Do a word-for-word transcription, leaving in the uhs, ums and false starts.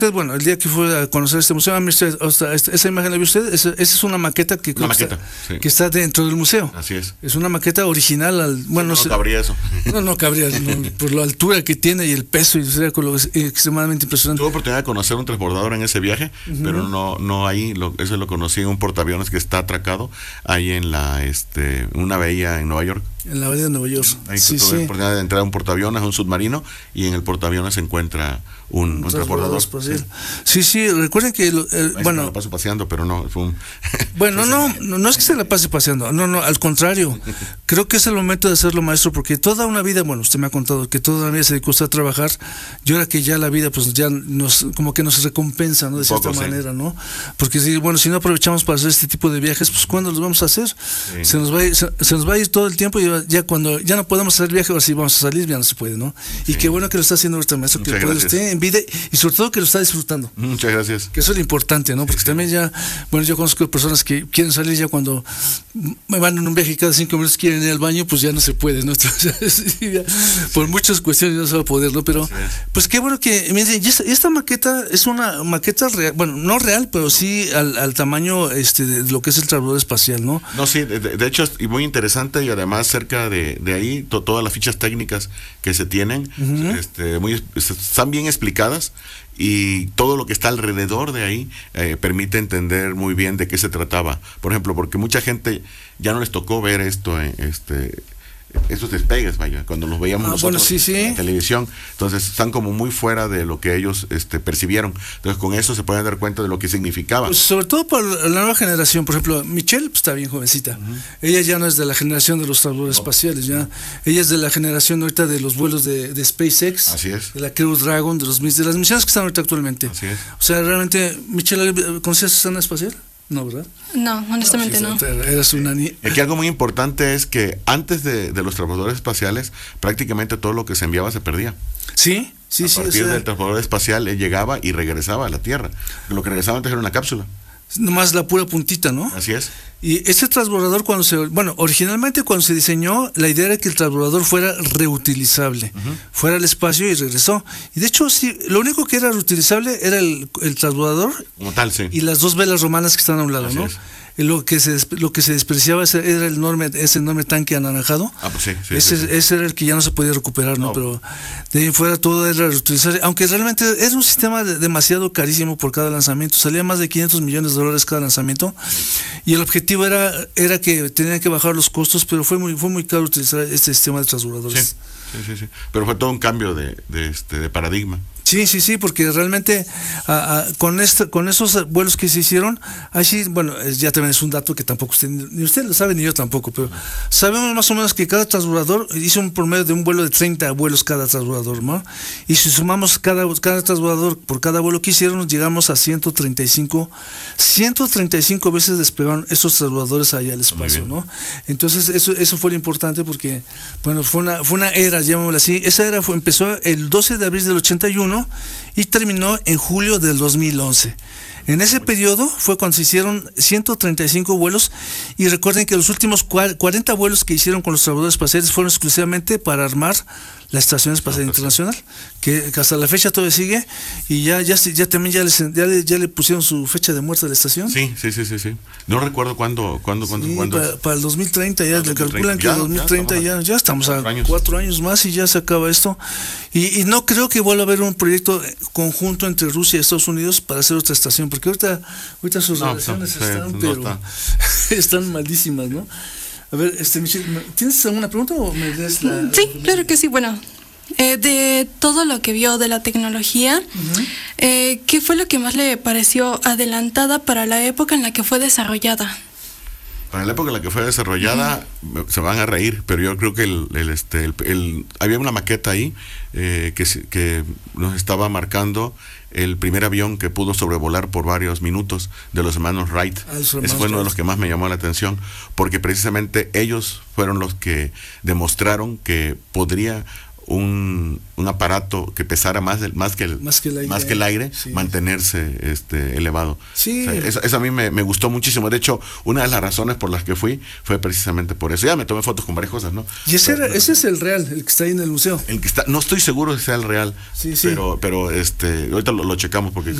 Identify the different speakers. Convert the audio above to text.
Speaker 1: Bueno, el día que fue a conocer este museo, o sea, esa imagen la vio usted, esa, esa es una maqueta que,
Speaker 2: una maqueta,
Speaker 1: está,
Speaker 2: sí.
Speaker 1: que está dentro del museo.
Speaker 2: Así es.
Speaker 1: Es una maqueta original. Al, bueno,
Speaker 2: sí, no,
Speaker 1: no,
Speaker 2: no cabría eso.
Speaker 1: No, no cabría, no, por la altura que tiene y el peso, y sería extremadamente impresionante.
Speaker 2: Tuve oportunidad de conocer un transbordador en ese viaje, uh-huh. pero no no ahí, lo, eso lo conocí en un portaaviones que está atracado ahí en la este una bahía en Nueva York.
Speaker 1: En la bahía de Nueva York.
Speaker 2: Ahí
Speaker 1: sí,
Speaker 2: tuve
Speaker 1: sí.
Speaker 2: la oportunidad de entrar a un portaaviones, a un submarino, y en el portaaviones se encuentra un, un, un transbordador.
Speaker 1: Sí. sí, sí, recuerden que lo, eh, bueno,
Speaker 2: me la paso paseando, pero no, fue un
Speaker 1: bueno, no, no, no es que se la pase paseando, no, no, al contrario, creo que es el momento de hacerlo, maestro, porque toda una vida, bueno, usted me ha contado que toda una vida se dedicó usted a trabajar, y ahora que ya la vida, pues ya nos, como que nos recompensa, ¿no? De cierta poco, manera, sí. ¿no? Porque si, bueno, si no aprovechamos para hacer este tipo de viajes, pues ¿cuándo los vamos a hacer? Sí. Se nos va a ir, se, se nos va a ir todo el tiempo, y ya cuando ya no podemos hacer viaje, ahora sí vamos a salir, ya no se puede, ¿no? Sí. Y qué bueno que lo está haciendo ahorita, maestro, que puede usted en vida, y sobre todo que lo está disfrutando.
Speaker 2: Muchas gracias.
Speaker 1: Que eso es lo importante, ¿no? Porque sí, también ya, bueno, yo conozco personas que quieren salir ya cuando me van en un viaje y cada cinco minutos quieren ir al baño, pues ya no se puede, ¿no? Entonces, ya, por muchas cuestiones no se va a poder, ¿no? Pero, pues qué bueno que, miren, esta, esta maqueta es una maqueta real, bueno, no real, pero sí al, al tamaño este de lo que es el transbordador espacial, ¿no?
Speaker 2: No, sí, de, de hecho es muy interesante, y además cerca de, de ahí, to, todas las fichas técnicas que se tienen, uh-huh. este, muy, están bien explicadas, y todo lo que está alrededor de ahí eh, permite entender muy bien de qué se trataba. Por ejemplo, porque mucha gente ya no les tocó ver esto en este esos despegues, vaya, cuando los veíamos ah, nosotros bueno, sí, sí. en televisión, entonces están como muy fuera de lo que ellos este, percibieron, entonces con eso se pueden dar cuenta de lo que significaba.
Speaker 1: Pues sobre todo para la nueva generación, por ejemplo, Michelle pues, está bien jovencita, uh-huh. ella ya no es de la generación de los transbordadores no. espaciales, ya, ella es de la generación ahorita de los vuelos de, de SpaceX,
Speaker 2: así es.
Speaker 1: de la Crew Dragon, de, los, de las misiones que están ahorita actualmente.
Speaker 2: Así es.
Speaker 1: O sea, realmente, Michelle, ¿conocías Susana Espacial? No, ¿verdad?
Speaker 3: No, honestamente no.
Speaker 1: no. Eras una ni-
Speaker 2: Aquí algo muy importante es que antes de, de los transbordadores espaciales, prácticamente todo lo que se enviaba se perdía.
Speaker 1: Sí, sí,
Speaker 2: a
Speaker 1: sí.
Speaker 2: A partir
Speaker 1: o sea,
Speaker 2: del transbordador espacial él llegaba y regresaba a la Tierra. Lo que regresaba antes era una cápsula.
Speaker 1: Nomás la pura puntita, ¿no?
Speaker 2: Así es.
Speaker 1: Y este transbordador cuando se, bueno, originalmente cuando se diseñó, la idea era que el transbordador fuera reutilizable, uh-huh. fuera al espacio y regresó. Y de hecho, sí, lo único que era reutilizable era el, el transbordador
Speaker 2: como tal, sí.
Speaker 1: y las dos velas romanas que están a un lado, así ¿no? Es. Lo que se lo que se despreciaba era el enorme ese enorme tanque anaranjado.
Speaker 2: Ah, pues sí, sí,
Speaker 1: ese,
Speaker 2: sí, sí.
Speaker 1: ese era el que ya no se podía recuperar, ¿no? no. Pero de ahí fuera todo era reutilizable, aunque realmente era un sistema de, demasiado carísimo por cada lanzamiento, salía más de quinientos millones de dólares cada lanzamiento, y el objetivo era era que tenían que bajar los costos, pero fue muy fue muy caro utilizar este sistema de transbordadores.
Speaker 2: Sí, sí, sí, sí. Pero fue todo un cambio de, de este de paradigma.
Speaker 1: Sí, sí, sí, porque realmente a, a, con esta, con esos vuelos que se hicieron, así, bueno, ya también es un dato que tampoco usted, ni usted lo sabe ni yo tampoco, pero sabemos más o menos que cada transbordador hizo un promedio de un vuelo de treinta vuelos cada transbordador, ¿no? Y si sumamos cada, cada transbordador por cada vuelo que hicieron, llegamos a ciento treinta y cinco veces despegaron esos transbordadores allá al espacio, ¿no? Entonces eso eso fue lo importante porque, bueno, fue una fue una era, llamémosla así, esa era fue, empezó el doce de abril del ochenta y uno y terminó en julio del dos mil once. En ese periodo fue cuando se hicieron ciento treinta y cinco vuelos, y recuerden que los últimos cuarenta vuelos que hicieron con los transbordadores espaciales fueron exclusivamente para armar la Estación Espacial Internacional, que hasta la fecha todavía sigue, y ya ya ya también ya, les, ya, le, ya le pusieron su fecha de muerte a la estación.
Speaker 2: Sí, sí, sí, sí, sí. No recuerdo cuándo, cuándo, cuándo.
Speaker 1: Sí,
Speaker 2: cuándo
Speaker 1: para, para el dos mil treinta ya, le calculan que
Speaker 2: ya,
Speaker 1: el dos mil treinta ya, ya, ya estamos a años. cuatro años más y ya se acaba esto. Y, y no creo que vuelva a haber un proyecto conjunto entre Rusia y Estados Unidos para hacer otra estación, porque ahorita, ahorita sus no, relaciones no, están, sí, pero no está. están malísimas, ¿no? A ver, este Michelle, ¿tienes alguna pregunta o me des la...?
Speaker 3: Sí, claro que sí, bueno, eh, de todo lo que vio de la tecnología, uh-huh. eh, ¿qué fue lo que más le pareció adelantada para la época en la que fue desarrollada?
Speaker 2: Para la época en la que fue desarrollada, uh-huh. se van a reír, pero yo creo que el, el, este, el, el, había una maqueta ahí eh, que, que nos estaba marcando el primer avión que pudo sobrevolar por varios minutos de los hermanos Wright. Ah, ese fue uno de los que más me llamó la atención, porque precisamente ellos fueron los que demostraron que podría un, un aparato que pesara más, del, más, que, el,
Speaker 1: más que el aire,
Speaker 2: más que el aire
Speaker 1: sí.
Speaker 2: mantenerse este, elevado.
Speaker 1: Sí.
Speaker 2: O sea, eso, eso a mí me, me gustó muchísimo. De hecho, una de las razones por las que fui fue precisamente por eso. Ya me tomé fotos con varias cosas, ¿no?
Speaker 1: Y ese,
Speaker 2: pero,
Speaker 1: era, ese es el real, el que está ahí en el museo.
Speaker 2: El que está, no estoy seguro si sea el real,
Speaker 1: sí, sí.
Speaker 2: pero, pero este, ahorita lo, lo checamos porque